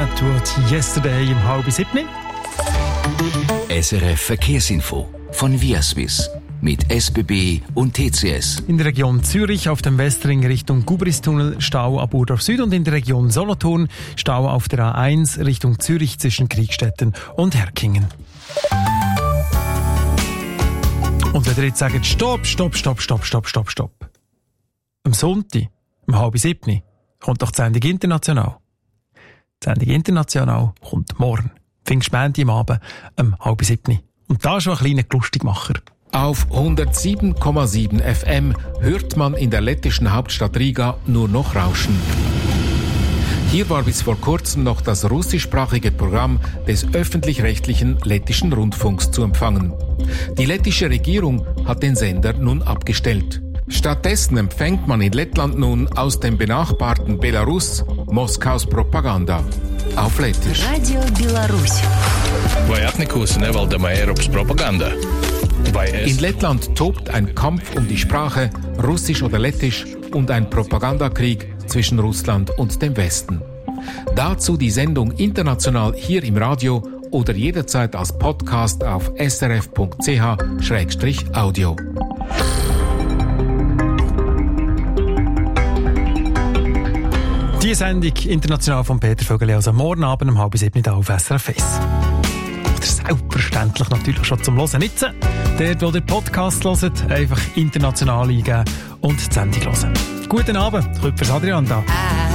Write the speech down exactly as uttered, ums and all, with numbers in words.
That Was Yesterday im halb siebni. S R F Verkehrsinfo von Viaswiss mit S B B und T C S. In der Region Zürich auf dem Westring Richtung Gubristunnel Stau ab Urdorf Süd und in der Region Solothurn Stau auf der A eins Richtung Zürich zwischen Kriegstetten und Herkingen. Und wenn ihr jetzt sagt, stopp, stopp, stopp, stopp, stopp, stopp, stopp. Am Sonntag, um halb siebni, kommt doch die Sendung International. Die Sendung International kommt morgen. Pfingstmontag am Abend, um halb siebni. Und da schon ein kleiner Lustigmacher. Auf hundertsieben Komma sieben F M hört man in der lettischen Hauptstadt Riga nur noch Rauschen. Hier war bis vor kurzem noch das russischsprachige Programm des öffentlich-rechtlichen lettischen Rundfunks zu empfangen. Die lettische Regierung hat den Sender nun abgestellt. Stattdessen empfängt man in Lettland nun aus dem benachbarten Belarus Moskaus Propaganda. Auf Lettisch. Radio Belarus. Vajatnikus nevaldama Eiropas Propaganda. In Lettland tobt ein Kampf um die Sprache, Russisch oder Lettisch, und ein Propagandakrieg zwischen Russland und dem Westen. Dazu die Sendung international hier im Radio oder jederzeit als Podcast auf s r f punkt c h slash audio. Die Sendung international von Peter Vögeli, also morgen Abend um halb sieben auf S R F eins. Oder selbstverständlich natürlich schon zum Hören nicht. Dort, wo ihr Podcast hört, einfach international eingeben und die Sendung hören. Guten Abend, Küppers Adrian da.